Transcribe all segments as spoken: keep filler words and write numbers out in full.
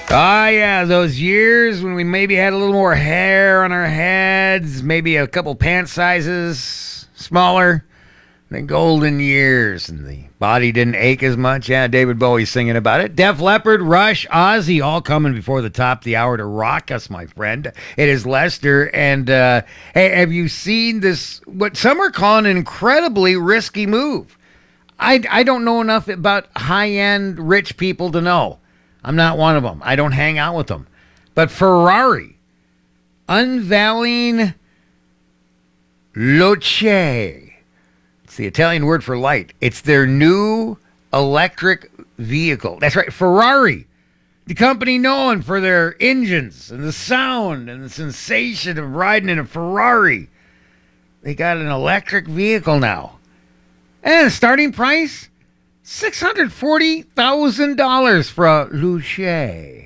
Ah, yeah, those years when we maybe had a little more hair on our heads, maybe a couple pant sizes smaller. The golden years, and the body didn't ache as much. Yeah, David Bowie's singing about it. Def Leppard, Rush, Ozzy, all coming before the top of the hour to rock us, my friend. It is Lester, and uh, hey, have you seen this, what some are calling an incredibly risky move? I, I don't know enough about high-end rich people to know. I'm not one of them. I don't hang out with them. But Ferrari unveiling Luce. It's the Italian word for light. It's their new electric vehicle. That's right, Ferrari. The company known for their engines and the sound and the sensation of riding in a Ferrari. They got an electric vehicle now. And the starting price? six hundred forty thousand dollars for a Luce.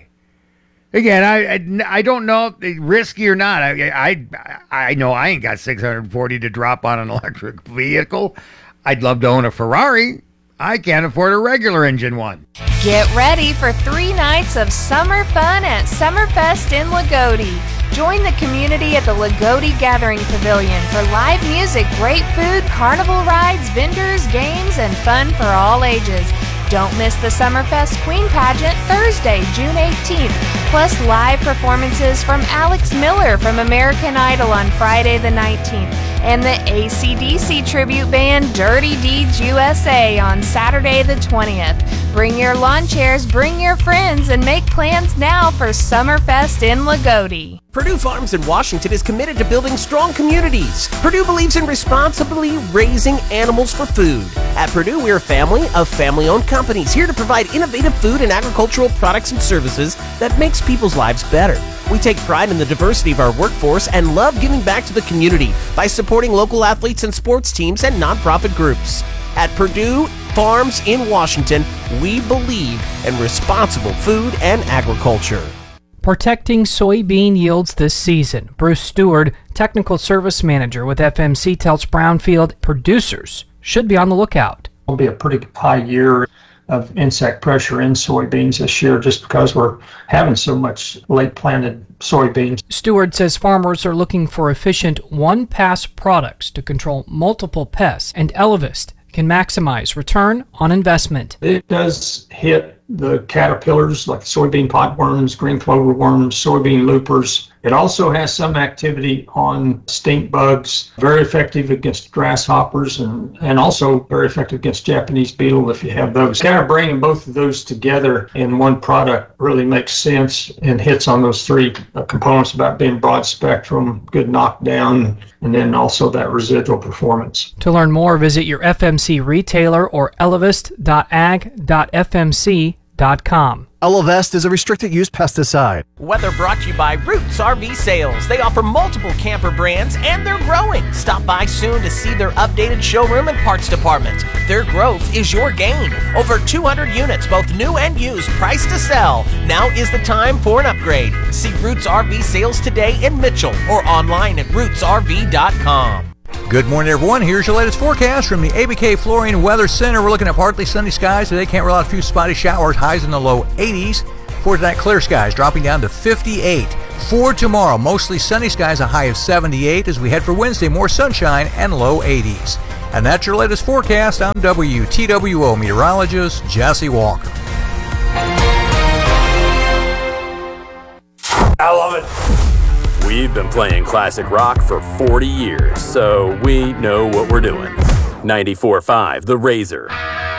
Again, I, I I don't know if it's risky or not. I, I I know I ain't got six hundred forty to drop on an electric vehicle. I'd love to own a Ferrari. I can't afford a regular engine one. Get ready for three nights of summer fun at Summerfest in Lagodi. Join the community at the Lagodi Gathering Pavilion for live music, great food, carnival rides, vendors, games, and fun for all ages. Don't miss the Summerfest Queen Pageant Thursday, June eighteenth, plus live performances from Alex Miller from American Idol on Friday the nineteenth, and the A C D C tribute band Dirty Deeds U S A on Saturday the twentieth. Bring your lawn chairs, bring your friends, and make plans now for Summerfest in Lagodi. Purdue Farms in Washington is committed to building strong communities. Purdue believes in responsibly raising animals for food. At Purdue, we're a family of family-owned companies here to provide innovative food and agricultural products and services that makes people's lives better. We take pride in the diversity of our workforce and love giving back to the community by supporting local athletes and sports teams and nonprofit groups. At Purdue Farms in Washington, we believe in responsible food and agriculture. Protecting soybean yields this season. Bruce Stewart, Technical Service Manager with F M C, tells Brownfield producers should be on the lookout. It'll be a pretty high year of insect pressure in soybeans this year just because we're having so much late planted soybeans. Stewart says farmers are looking for efficient one-pass products to control multiple pests, and Elevist can maximize return on investment. It does hit the caterpillars like soybean podworms, green clover worms, soybean loopers. It also has some activity on stink bugs, very effective against grasshoppers, and, and also very effective against Japanese beetle if you have those. Kind of bringing both of those together in one product really makes sense and hits on those three uh, components about being broad spectrum, good knockdown, and then also that residual performance. To learn more, visit your F M C retailer or elevist dot ag dot f m c dot com. Elevest is a restricted-use pesticide. Weather brought to you by Roots R V Sales. They offer multiple camper brands, and they're growing. Stop by soon to see their updated showroom and parts department. Their growth is your gain. Over two hundred units, both new and used, priced to sell. Now is the time for an upgrade. See Roots R V Sales today in Mitchell or online at roots r v dot com. Good morning, everyone. Here's your latest forecast from the A B K Flooring Weather Center. We're looking at partly sunny skies today. Can't rule out a few spotty showers. Highs in the low eighties. For tonight, clear skies dropping down to fifty-eight. For tomorrow, mostly sunny skies, a high of seventy-eight. As we head for Wednesday, more sunshine and low eighties. And that's your latest forecast. I'm W T W O meteorologist Jesse Walker. I love it. We've been playing classic rock for forty years, so we know what we're doing. ninety-four point five The Razor.